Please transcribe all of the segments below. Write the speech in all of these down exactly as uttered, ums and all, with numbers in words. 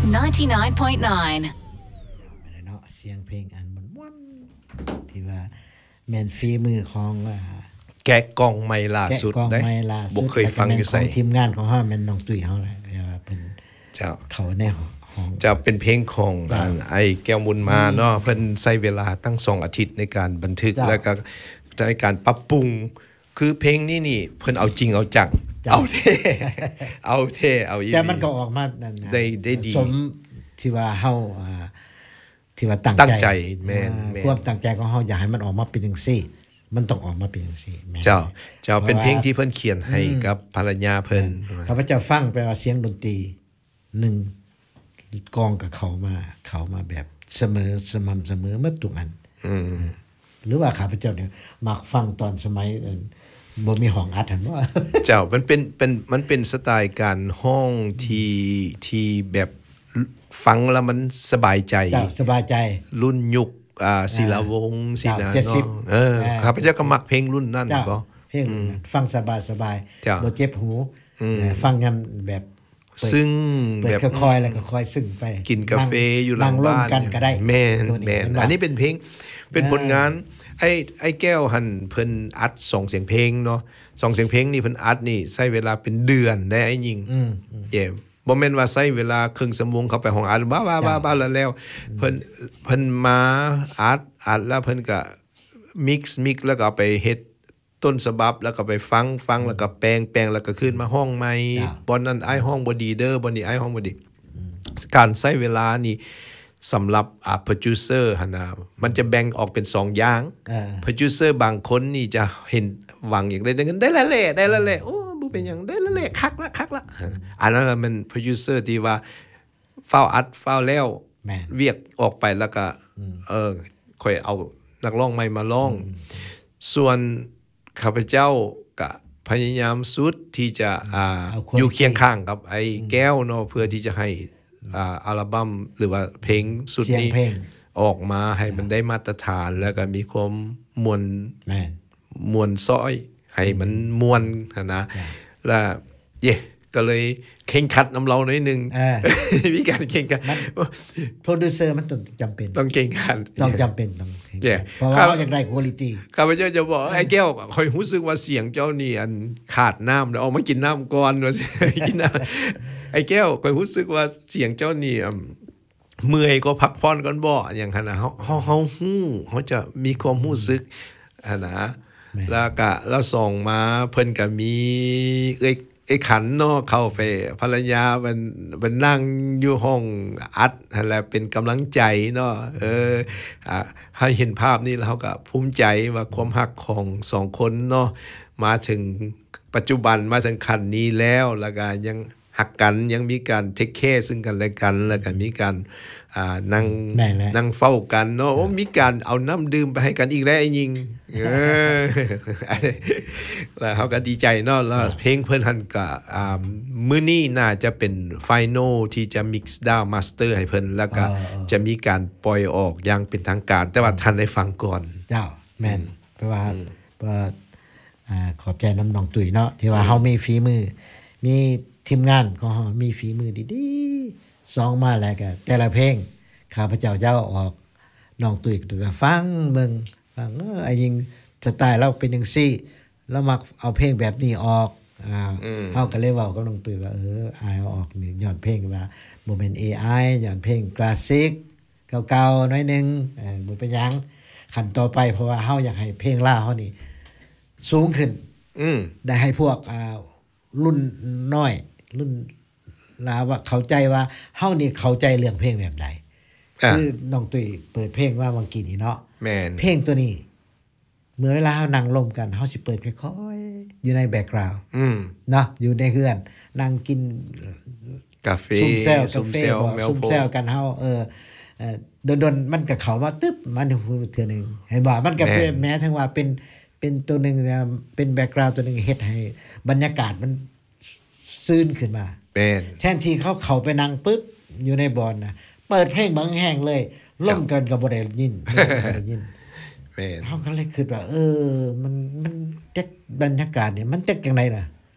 ninety-nine point nine เนาะเสียงเพลงอันม่วนๆที่ว่าแม่นฝีมือของแกะกล่องใหม่ล่าสุดได้บ่เคยฟังอยู่ไสทีมงานของเฮาแม่นน้องตุ้ยเฮาแหละว่าเพิ่นเจ้าเขาในห้องจะเป็นเพลงของไอ้แก้วมุนมาเนาะเพิ่นใช้เวลาตั้งสองอาทิตย์ในการบันทึกแล้วก็ในการปรับปรุงคือเพลงนี้นี่เพิ่นเอาจริงเอาจังเอาเท่เอาเท่เอาอีแต่มันก็ออกมานั่นได้ได้ดีสมที่ว่าเฮาอ่าที่ว่าตั้งใจแม่นๆความตั้งใจของเฮาอยากให้มันออกมาเป็นจังซี่มันต้องออกมาเป็นจังซี่เจ้าเจ้าเป็นเพลงที่เพิ่นเขียนให้กับภรรยาเพิ่นข้าพเจ้าฟังแปลว่าเสียงดนตรีหนึ่งกองกับเขามาเขามาแบบเสมอสม่ำเสมอหมดทุกอันอืมหรือว่าข้าพเจ้าเนี่ยมักฟังตอนสมัยบ่มีห้องอัดหั่นว่าเจ้ามันเป็นเป็นมันเป็นสไตล์การห้องที่ที่แบบฟังแล้วมันสบายใจเจ้าสบายใจรุ่นยุคอ่าศิลาวงศ์ศิลาเนาะเออข้าพเจ้าก็มักเพลงรุ่นนั้นก็เพลงฟังสบายๆบ่เจ็บหูฟังยามแบบซึ่งแบบค่อยๆแล้วก็ค่อยซึ้งไปกินกาแฟอยู่หลังบ้านกันก็ได้แม่นแม่นอันนี้เป็นเพลงเป็นผลงานไอ้ไอ้แก้วหั่นเพิ่นอัดสองเสียงเพลงเนาะสองเสียงเพลงนี่เพิ่นอัดนี่ใช้เวลาเป็นเดือนได้ไอ้ยิงอืมเย่บ่แม่นว่าใช้เวลาครึ่งชั่วโมงเข้าไปห้องอัดบ้าๆๆๆแล้วเพิ่นเพิ่นมาอัดอัดแล้วเพิ่นก็มิกซ์มิกซ์แล้วก็ไปเฮ็ดต้นฉบับแล้วก็ไปฟังฟังแล้วก็แปลงแปลงแล้วก็ขึ้นมาห้องใหม่บ่นั้นอ้ายห้องบ่ดีเด้อบ่นี่อ้ายห้องบ่ดีการใช้เวลานี่สำหรับอ่า producer หั่นน่ะมันจะแบ่งออกเป็นสองอย่างเออ producer บางคนนี่จะเห็นหวังอย่างได้แต่เงินได้ละแหละได้ละแหละโอ้บ่เป็นหยังได้ละแหละคักละคักละอันนั้นมัน producer ที่ว่าฟาวอัดฟาวแล้วเวียกออกไปแล้วก็เออค่อยเอานักร้องใหม่มาร้องส่วนข้าพเจ้าก็พยายามสุดที่จะอ่าอยู่เคียงข้างกับไอ้แก้วเนาะเพื่อที่จะให้อ่าอัลบั้มหรือว่าเพลงสุดนี้ออกมาให้มันได้มาตรฐานแล้วก็มีความมวลแม่นมวลซ้อยให้มันมวลหั่นนะแล้วเย่ก็เลยเข่งขัดน้ำเราหน่อยนึงมีการเข่งขัดโปรดิวเซอร์มันต้องจำเป็นต้องเข่งขัดต้องจำเป็นต้องเพราะว่าเขาอยากได้คุณภาพข้าพเจ้าจะบอกไอ้แก้วค่อยรู้สึกว่าเสียงเจ้านี่อันขาดน้ำแล้วออกมากินน้ำก่อนว่าสิกินน้ำไอ้แก้วค่อยรู้สึกว่าเสียงเจ้านี่เมื่อยก็พักผ่อนก่อนบ่อย่างคั่นน่ะเฮาเฮาเฮาฮู้เฮาจะมีความรู้สึกอ่ะนะแล้วก็แล้วส่งมาเพิ่นก็มีเอ้ยไอ้ขันเนาะเข้าไปภรรยามันมันนั่งอยู่ห้องอัดนั่นแหละเป็นกำลังใจเนาะเอออ่ะให้เห็นภาพนี้แล้วก็ภูมิใจว่าความรักของสองคนเนาะมาถึงปัจจุบันมาถึงขั้นนี้แล้วแล้วก็ยังหักกันยังมีการเทคแคร์ซึ่งกันและกันแล้วก็มีการอ่านั่งนั่งเฝ้ากันเนาะมีการเอาน้ำดื่มไปให้กันอีกแล้วไอ้ยิงเออแล้วเฮาก็ดีใจเนาะแล้วเพลงเพิ่นหั่นก็อ่ามื้อนี้น่าจะเป็นไฟนอลที่จะ mix down master ให้เพิ่นแล้วก็จะมีการปล่อยออกอย่างเป็นทางการแต่ว่าท่านได้ฟังก่อนเจ้าแม่นเพราะว่าเพราะอ่าขอบใจน้ำน้องตุ้ยเนาะที่ว่าเฮามีฝีมือมีทีมงานของเฮามีฝีมือดีๆซองมาแล้วก็แต่ละเพลงข้าพเจ้าเจ้าออกน้องตุ้ยก็ฟังเบิ่งฟังเออไอ้ยิงสไตล์เราเป็นจังซี่แล้วมักเอาเพลงแบบนี้ออกอ่าเฮาก็เลยเว้ากับน้องตุ้ยว่าเอออายเอาออกนี่ย้อนเพลงว่าบ่แม่น เอ ไอ ย้อนเพลงคลาสสิกเก่าๆหน่อยนึงเออบ่เป็นหยังขั้นต่อไปเพราะว่าเฮาอยากให้เพลงลาวเฮานี่สูงขึ้นอืมได้ให้พวกอ่ารุ่นน้อยรุ่นลาวว่าเข้าใจว่าเฮานี่เข้าใจเรื่องเพลงแบบใดคือน้องตุ้ยเปิดเพลงว่าเมื่อกี้นี้เนาะแม่นเพลงตัวนี้เมื่อเวลาเฮานั่งร่วมกันเฮาสิเปิดค่อยๆอยู่ในแบ็คกราวด์อืมเนาะอยู่ในเฮือนนั่งกินกาแฟซุมแซวซุมแซวซุมแซวกันเฮาเออเอ่อดนๆมันก็เข้ามาตึ๊บมันเทื่อนึงเห็นบ่มันก็แม้ทั้งว่าเป็นเป็นตัวนึงเป็นแบ็คกราวด์ตัวนึงเฮ็ดให้บรรยากาศมันซื่นขึ้นมาเป็นแทนที่เขาเข้าไปนั่งปึ๊บอยู่ในบอลน่ะเปิดเพลงบางแห่งเลยล่มกันก็บ่ได้ยินบ่ได้ยินแม่นเฮาก็เลยคิดว่าเออมันมันจักบรรยากาศเนี่ยมันจักจังได๋น่ะ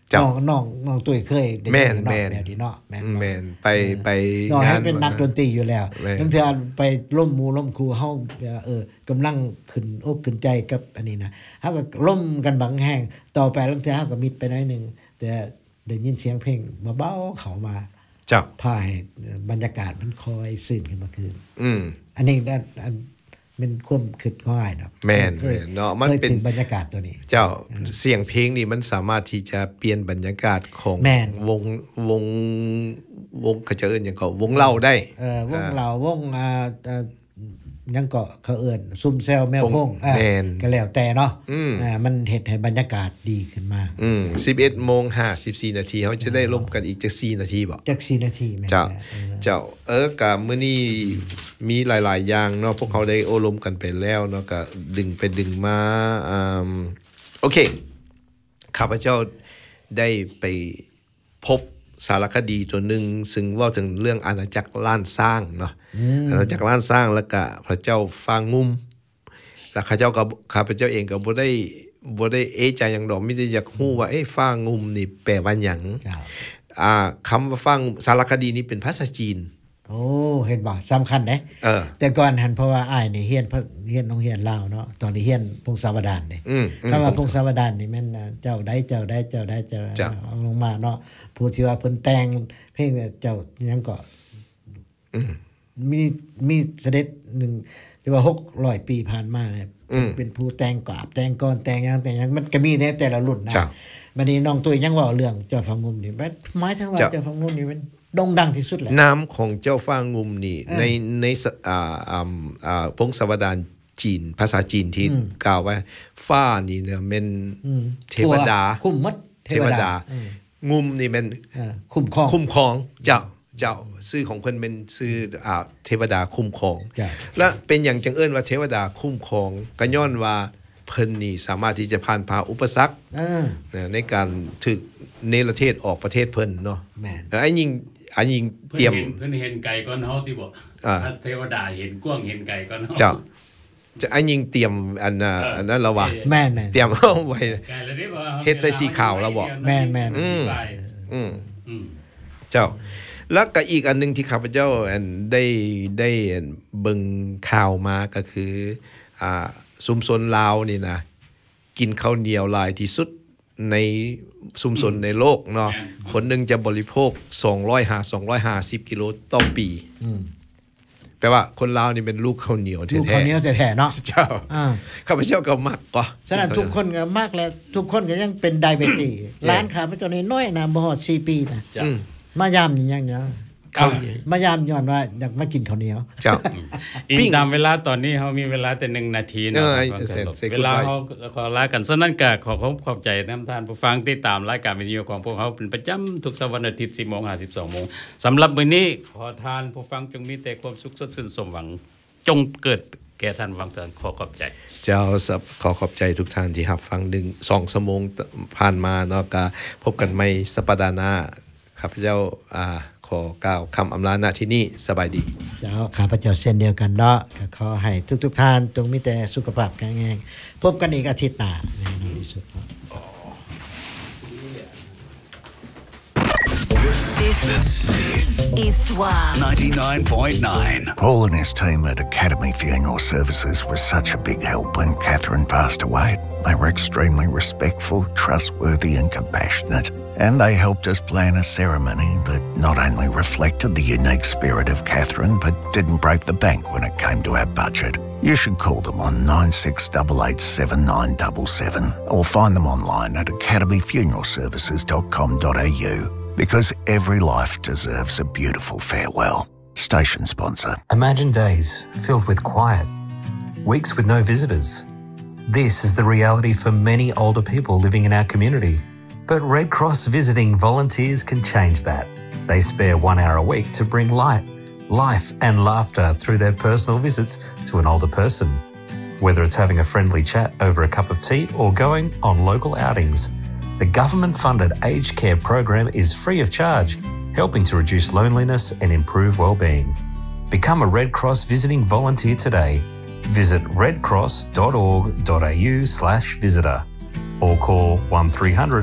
น้องน้องน้องตุ้ยเคยได้แม่นเนาะแม่นแบบนี้เนาะแม่นแม่นไปไปน้องงาให้นเป็นนักดนตรีอยู่แล้วแม่นทั้งเทื่อไปล่มหมู่ล่มครูเฮาเออกำลังขึ้นอกขึ้นใจกับอันนี้นะเฮาก็ล่มกันบางแห่งต่อไปแล้วเทื่อเฮาก็มิดไปหน่อยนึงแต่ได้ยินเสียงเพลงเบาๆเข้ามาเจ้าพาให้บรรยากาศมันคอยซื่นขึ้นมาคืนอืมอันนี้อันอันเป็นความคิดของอ้ายเนาะแม่นเคยแม่นเนาะมันคยเป็นถึงบรรยากาศตัวนี้เจ้าเสียงเพลงนี่มันสามารถที่จะเปลี่ยนบรรยากาศของแม่นวงวงวงเขาจะเอิ้นหยังก็วงเล่าได้เอ่อวงเหล่าวงอ่าเอ่อยังก็เขาเอิ้นซุ่มแซวแมวพงอ่าแม่นก็แล้วแต่เนาะอืมอ่ามันเฮ็ดให้บรรยากาศดีขึ้นมาอืมสิบเอ็ดโมงห้าสิบสี่นาทีเขาจะได้ร่วมกันอีกจักสี่นาทีบ่จักสี่นาทีแม่นเจ้าแหละเออเจ้าเออกะมื้อนี้มีหลายๆอย่างเนาะพวกเขาได้โอลมกันไปแล้วเนาะก็ดึงไปดึงมาอ่าโอเคข้าพเจ้าได้ไปพบสารคดีตัวหนึ่งซึ่งเว่าถึงเรื่องอาณาจักรล้านสร้างเนาะอาณาจักรล้านสร้างแล้วก็พระเจ้าฟางงุมแล้วข้าเจ้าก็ข้าพเจ้าเองก็บ่ได้บ่ได้เอะใจหยังดอกมีแต่อยากฮู้ว่าเอ๊ะฟางงุมนี่แปลว่าหยังเจ้าอ่าคำว่าฟางสารคดีนี้เป็นภาษาจีนโอ้เห็นบ่สำคัญเด้เออแต่ก่อนหันเพราะว่าอ้ายนี่เรียนพระเรียนโรงเรียนลาวเนาะตอนนี้เรียนพงศาวดารนี่อืมอืมคำว่าพงศาวดารนี่แม่นอ่าเจ้าใดเจ้าใดเจ้าใดเจ้าจ้ะเอาลงมาเนาะผู้ที่ว่าเพิ่นแต่งเพลงเนี่ยเจ้าหยังก็อืมมีมีเสด็จหนึ่งที่ว่าหกร้อยปีผ่านมาเนี่ยอืมเป็นผู้แต่งกราบแต่งก่อนแต่งหยังแต่งหยังมันก็มีในแต่ละรุ่นนะจ้ะบัดนี้น้องตุ้ยยังเว้าเรื่องเจ้าฟังงุมนี่มันหมายถึงว่าจ้ะเจ้าฟังงุมนี่มันโด่งดังที่สุดแหละน้ำของเจ้าฟ้างุมนี่เออในในสอ่าอ่าอ่าพงศาวดารจีน ภาษาจีนที่กล่าวว่าฟ้านี่เนี่ยเป็นอืมเทวดาคุ้มหมดเทวดาอืมงุมนี่เป็นเออคุ้มครองคุ้มครองเจ้าเจ้าชื่อของเพิ่นเป็นชื่ออ่าเทวดาคุ้มครองจ้ะและเป็นอย่างจังเอิ้นว่าเทวดาคุ้มครองก็ย้อนว่าเพิ่นนี่สามารถที่จะผ่านพาอุปสรรคเออนะในการถึกเนรเทศออกประเทศเพิ่นเนาะแม่นเออไอ้ยิงไอ้ยิงเพิ่เตรียนมเห็นเพิ่นเห็นไก่ก่อนเฮาติบ่อ่าถ้าเทวดาเห็นกว้างเห็นไก่ก่อนเฮาเจ้าจะไอ้ยิงเตรียมอันน่ะเอออัอันนั้นแล้วว่าแม่นแม่นเตรียมเอาไว้ไก่แล้วนี่บ่เฮ็ดใส่สีขาวแล้วบ่แม่นแม่นอืมอืมอืมเจ้า แล้วก็อีกอันหนึงที่ข้าพเจ้าอันได้ได้เบิ่งข่าวมาก็คืออ่าชุมชนลาวนี่นะกินข้าวเหนียวหลายที่สุดในชุมชนในโลกเนาะคนหนึงจะบริโภคสองร้อยห้า สองร้อยห้าสิบกิโลต่อปีอืมแปลว่าคนลาวนี่เป็นลูกข้าวเหนียวลูกแท้คนนี้แท้ๆเนาะๆเจ้าอ่าข้าพเจ้าก็มักกว่าฉะนั้นทุกคนก็มากแล้ว ทุกคนก็ยังเป็นไดเบติร้านค้าพระเจ้าน้อยๆนะบ่ฮอดสี่ปีนะอืมมายามนี่ยังเนาะข้าวมายามย้อนว่าอยากมากินข้าวเหนียวเจ้าอิปิ้งงตามเวลาตอนนี้เฮามีเวลาแต่หนึ่งนาทีเอเนาะอครับเสร็จเสร็จเวลา goodbye เฮาขอลากันฉะนั้นก็ขอขอบขอบใจนํท่านผู้ฟังที่ตามรายการวิทยุของพวกเฮาเป็นประจำทุกเสาร์วันอาทิตย์ สิบโมงห้าสิบสองนสำหรับมื้อนี้ขอทานผู้ฟังจงมีแต่ความสุขสดชื่นสมหวัง จงเกิดแก่ท่านฟังเถิดขอขอบใจเจ้าสับขอขอบใจทุกท่านที่รับฟังหนึ่งสองชั่วโมงผ่านมาเนาะก็พบกันใหม่สัปดาห์หน้าข้าพเจ้าอ่าขอกล่าวคำอำลาณที่นี่สบายดีเจ้าข้าพเจ้าเช่นเดียวกันเนาะก็ขอให้ทุกๆท่านจงมีแต่สุขภาพแข็งแรงพบกันอีกอาทิตย์หน้าแน่นอนที่สุดเนาะ This is Swab ninety-nine point nine. Paul and his team at Academy Funeral Services was such a big help when Catherine passed away. They were extremely respectful, trustworthy and compassionate. And they helped us plan a ceremony that not only reflected the unique spirit of Catherine, but didn't break the bank when it came to our budget. You should call them on nine six eight eight seven nine seven seven or find them online at academy funeral services dot com dot a u because every life deserves a beautiful farewell. Station sponsor. Imagine days filled with quiet, weeks with no visitors. This is the reality for many older people living in our community. But Red Cross visiting volunteers can change that. They spare one hour a week to bring light, life and laughter through their personal visits to an older person. Whether it's having a friendly chat over a cup of tea or going on local outings, the government-funded aged care program is free of charge, helping to reduce loneliness and improve well-being. Become a Red Cross visiting volunteer today. Visit redcross dot org dot a u slash visitor or call one three hundred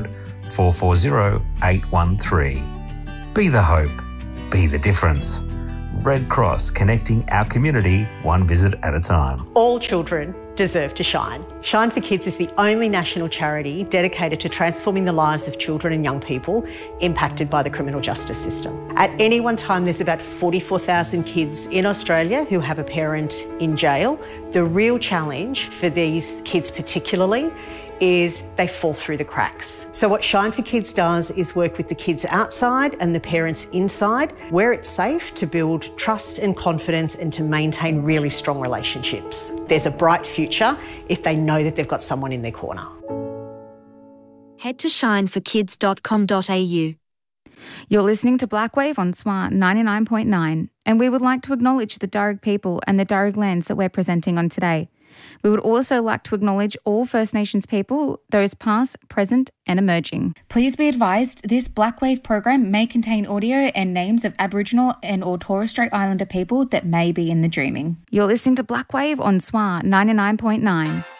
four four zero, eight one three. Be the hope. Be the difference. Red Cross, connecting our community one visit at a time. All children deserve to shine. Shine for Kids is the only national charity dedicated to transforming the lives of children and young people impacted by the criminal justice system. At any one time, there's about forty-four thousand kids in Australia who have a parent in jail. The real challenge for these kids particularly is they fall through the cracks. So what Shine for Kids does is work with the kids outside and the parents inside, where it's safe, to build trust and confidence and to maintain really strong relationships. There's a bright future if they know that they've got someone in their corner. Head to shine for kids dot com dot a u. You're listening to Blackwave on S W A ninety-nine point nine, and we would like to acknowledge the Darug people and the Darug lands that we're presenting on today. We would also like to acknowledge all First Nations people, those past, present and emerging. Please be advised this Blackwave program may contain audio and names of Aboriginal and or Torres Strait Islander people that may be in the dreaming. You're listening to Blackwave on S W A ninety-nine point nine.